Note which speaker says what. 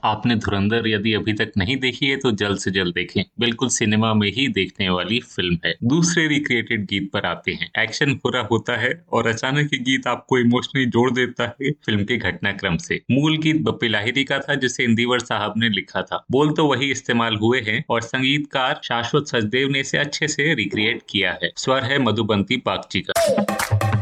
Speaker 1: आपने धुरंधर यदि अभी तक नहीं देखी है तो जल्द से जल्द देखें। बिल्कुल सिनेमा में ही देखने वाली फिल्म है। दूसरे रिक्रिएटेड गीत पर आते हैं। एक्शन हो रहा होता है और अचानक ये गीत आपको इमोशनली जोड़ देता है फिल्म के घटनाक्रम से। मूल गीत बप्पी लाहिरी का था जिसे इंदिवर साहब ने लिखा था। बोल तो वही इस्तेमाल हुए हैं और संगीतकार शाश्वत सचदेव ने इसे अच्छे से रिक्रिएट किया है। स्वर है मधुबंती बागची का।